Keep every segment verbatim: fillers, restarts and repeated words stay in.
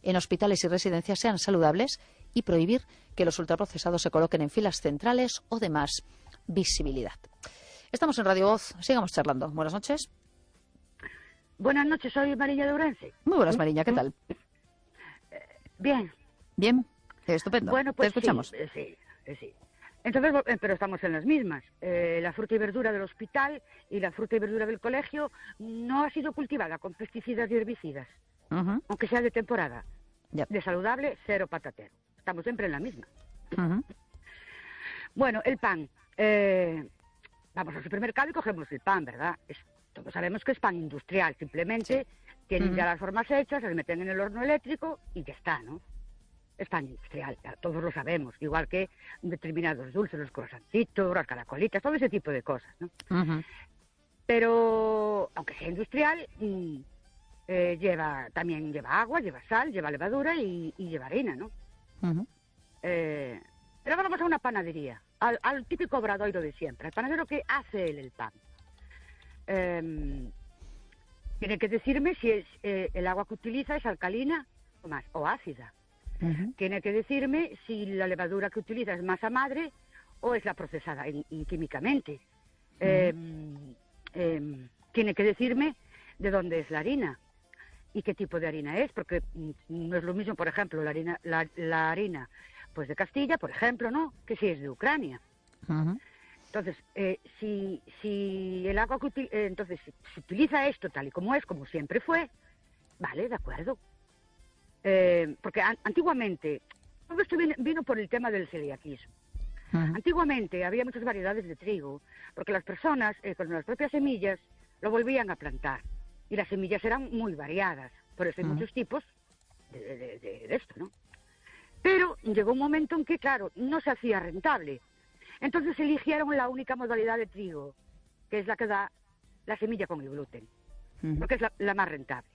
en hospitales y residencias sean saludables y prohibir que los ultraprocesados se coloquen en filas centrales o de más visibilidad. Estamos en Radio Voz, sigamos charlando. Buenas noches. Buenas noches, soy Mariña de Ourense. Muy buenas, Mariña, ¿qué tal? Bien. Bien, estupendo. Bueno, pues te escuchamos. Sí, sí, sí. Entonces, pero estamos en las mismas. Eh, la fruta y verdura del hospital y la fruta y verdura del colegio no ha sido cultivada con pesticidas y herbicidas, uh-huh. aunque sea de temporada. Yep. De saludable, cero patatero. Estamos siempre en la misma. Uh-huh. Bueno, el pan. Eh, vamos al supermercado y cogemos el pan, ¿verdad? Es, todos sabemos que es pan industrial. Simplemente sí. tienen uh-huh. ya las formas hechas, se meten en el horno eléctrico y ya está, ¿no? Es pan industrial, ya, todos lo sabemos. Igual que determinados dulces, los croissantitos, las caracolitas, todo ese tipo de cosas, ¿no? Uh-huh. Pero, aunque sea industrial, mmm, eh, lleva también lleva agua, lleva sal, lleva levadura y, y lleva harina, ¿no? Uh-huh. Eh, pero ahora vamos a una panadería, al, al típico obradoiro de siempre, al panadero que hace él el pan. Eh, tiene que decirme si es, eh, el agua que utiliza es alcalina o, más, o ácida. Uh-huh. Tiene que decirme si la levadura que utiliza es masa madre o es la procesada y, y químicamente. Uh-huh. eh, eh, tiene que decirme de dónde es la harina y qué tipo de harina es, porque no es lo mismo, por ejemplo, la harina, la, la harina pues de Castilla, por ejemplo, ¿no?, que si es de Ucrania. Uh-huh. Entonces, eh, si, si el agua que utiliza, eh, entonces, si, si utiliza esto tal y como es, como siempre fue, vale, de acuerdo. Eh, porque an antiguamente, todo esto vino, vino por el tema del celiaquismo. Uh-huh. Antiguamente había muchas variedades de trigo, porque las personas eh, con las propias semillas lo volvían a plantar, y las semillas eran muy variadas, por eso hay uh-huh. muchos tipos de, de, de, de esto, ¿no? Pero llegó un momento en que, claro, no se hacía rentable. Entonces eligieron la única modalidad de trigo, que es la que da la semilla con el gluten, uh-huh. porque es la, la más rentable.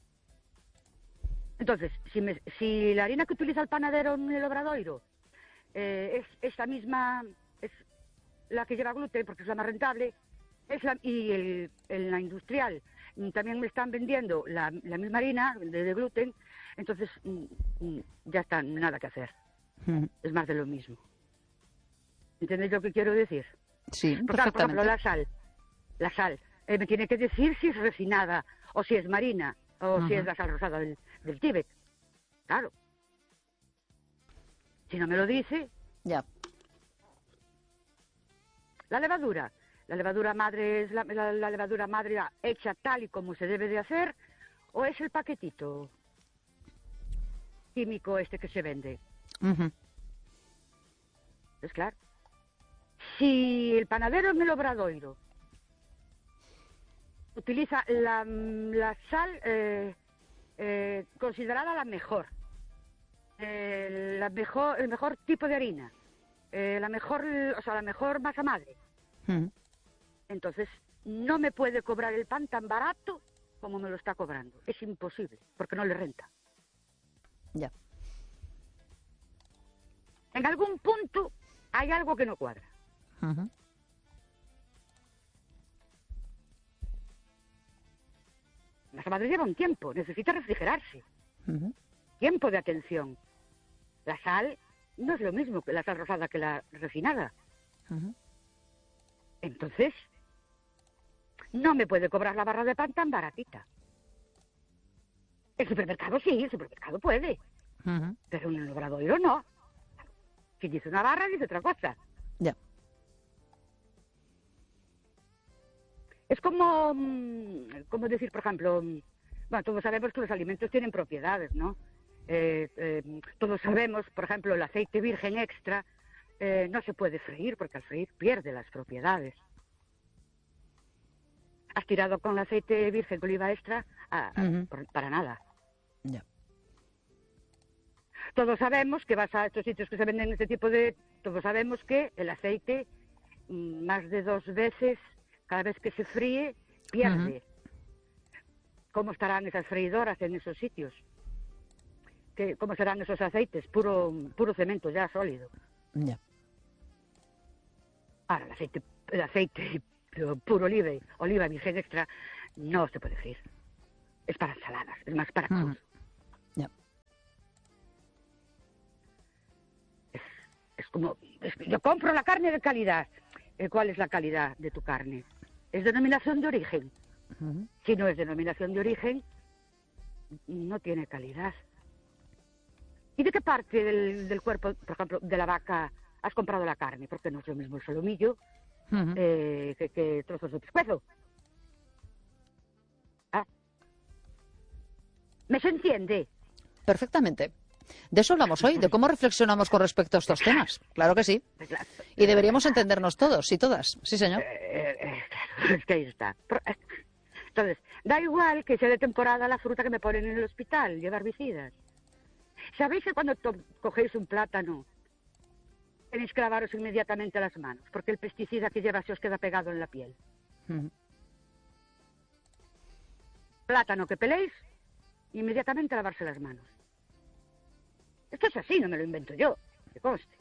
Entonces, si, me, si la harina que utiliza el panadero en el obradoiro eh, es esta misma, es la que lleva gluten, porque es la más rentable, es la, y el, el, la industrial también me están vendiendo la, la misma harina de, de gluten, entonces mm, ya está, nada que hacer. Mm. Es más de lo mismo. ¿Entendéis lo que quiero decir? Sí, por, claro, por ejemplo, la sal, la sal, eh, me tiene que decir si es refinada o si es marina, o uh-huh. si es la sal rosada del, del Tíbet. Claro. Si no me lo dice... Ya. La levadura. La levadura madre es la, la, la levadura madre hecha tal y como se debe de hacer, o es el paquetito químico este que se vende. Uh-huh. Pues claro. Si el panadero en el obradoiro utiliza la, la sal eh, eh, considerada la mejor, eh, la mejor, el mejor tipo de harina, eh, la mejor, o sea, la mejor masa madre. Mm. Entonces, no me puede cobrar el pan tan barato como me lo está cobrando. Es imposible, porque no le renta. Ya. En algún punto hay algo que no cuadra. Uh-huh. La masa madre lleva un tiempo, necesita refrigerarse. Uh-huh. Tiempo de atención. La sal no es lo mismo que la sal rosada que la refinada. Uh-huh. Entonces, no me puede cobrar la barra de pan tan baratita. El supermercado sí, el supermercado puede. Uh-huh. Pero en el obradoiro no. Si dice una barra, dice otra cosa. Ya. Yeah. Es como, como decir, por ejemplo, bueno, todos sabemos que los alimentos tienen propiedades, ¿no? Eh, eh, todos sabemos, por ejemplo, el aceite virgen extra eh, no se puede freír porque al freír pierde las propiedades. Has tirado con el aceite virgen de oliva extra a, a, uh-huh. por, para nada. Ya. Yeah. Todos sabemos que vas a estos sitios que se venden este tipo de... Todos sabemos que el aceite más de dos veces... Cada vez que se fríe, pierde. Uh-huh. ¿Cómo estarán esas freidoras en esos sitios? ¿Qué, ¿Cómo serán esos aceites? Puro, puro cemento ya sólido. Ya. Yeah. Ahora, el aceite, el aceite puro oliva, oliva virgen extra, no se puede freír. Es para ensaladas, es más para cosas. Uh-huh. Yeah. como, es que yo compro la carne de calidad. Eh, ¿Cuál es la calidad de tu carne? Es denominación de origen. Uh-huh. Si no es denominación de origen, no tiene calidad. ¿Y de qué parte del, del cuerpo, por ejemplo, de la vaca has comprado la carne? Porque no es lo mismo el solomillo uh-huh. eh, que, que trozos de pescuezo. ¿Ah? ¿Me se entiende? Perfectamente. De eso hablamos hoy, de cómo reflexionamos con respecto a estos temas. Claro que sí. Y deberíamos entendernos todos y todas. Sí, señor. Eh, eh, claro, es que ahí está. Entonces, da igual que sea de temporada la fruta que me ponen en el hospital, llevar herbicidas. ¿Sabéis que cuando cogéis un plátano tenéis que lavaros inmediatamente las manos? Porque el pesticida que lleva se os queda pegado en la piel. Uh-huh. Plátano que peléis, inmediatamente lavarse las manos. Esto es así, no me lo invento yo, que conste.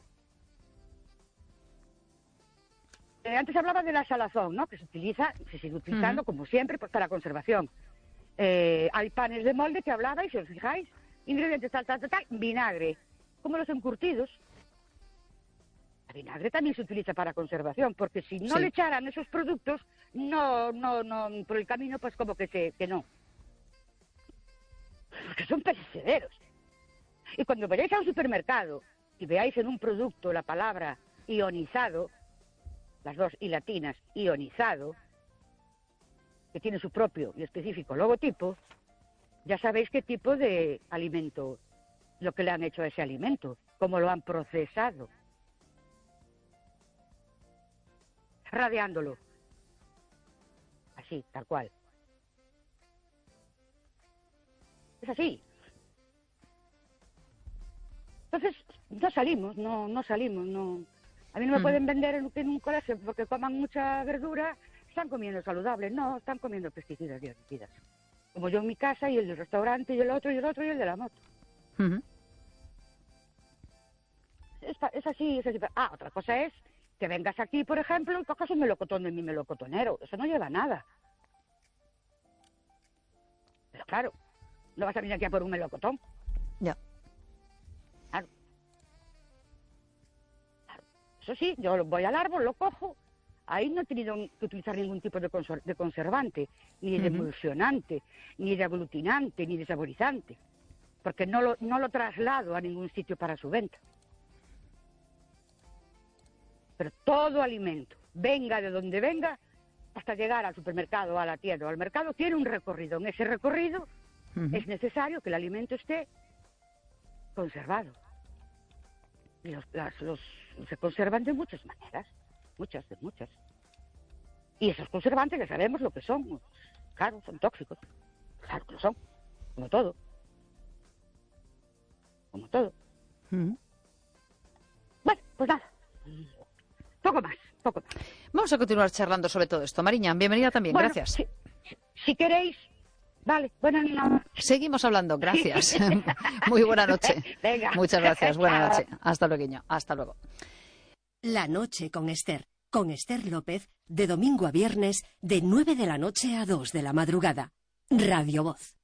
Eh, antes hablaba de la salazón, ¿no? Que se utiliza, se sigue utilizando, uh-huh. como siempre, pues para conservación. Eh, hay panes de molde que hablabais, si os fijáis, ingredientes tal, tal, tal, tal, vinagre, como los encurtidos. El vinagre también se utiliza para conservación, porque si no sí. le echaran esos productos, no, no, no, por el camino, pues como que se, que no. Porque son perecederos. Y cuando vayáis a un supermercado y veáis en un producto la palabra ionizado, las dos y latinas, ionizado, que tiene su propio y específico logotipo, ya sabéis qué tipo de alimento, lo que le han hecho a ese alimento, cómo lo han procesado, radiándolo, así, tal cual. Es así. Entonces, no salimos, no no salimos, no. A mí no me mm. pueden vender en, en un colegio porque coman mucha verdura, están comiendo saludable, no, están comiendo pesticidas y herbicidas. Como yo en mi casa y el del restaurante y el otro y el otro y el de la moto. Uh-huh. es, es así, es así. Ah, otra cosa es que vengas aquí, por ejemplo, y cojas un melocotón de mi melocotonero. Eso no lleva nada. Pero claro, no vas a venir aquí a por un melocotón. Ya. Claro. Claro. Eso sí, yo voy al árbol, lo cojo. Ahí no he tenido que utilizar ningún tipo de, conser de conservante, ni de uh-huh. emulsionante, ni de aglutinante, ni de saborizante, porque no lo, no lo traslado a ningún sitio para su venta. Pero todo alimento, venga de donde venga, hasta llegar al supermercado, a la tienda o al mercado, tiene un recorrido. En ese recorrido uh-huh. es necesario que el alimento esté conservado. Y los, las, los, se conservan de muchas maneras. Muchas, de muchas. Y esos conservantes ya sabemos lo que son. Claro, son tóxicos. Claro que lo son. Como todo. Como todo. Mm. Bueno, pues nada. Poco más, poco más. Vamos a continuar charlando sobre todo esto. Mariña, bienvenida también. Bueno, gracias. Si, si, si queréis... Vale, buenas noches. Seguimos hablando, gracias. Muy buena noche. Venga. Muchas gracias, buena noche. Hasta luego. Hasta luego. La noche con Esther, con Esther López, de domingo a viernes, de nueve de la noche a dos de la madrugada. Radio Voz.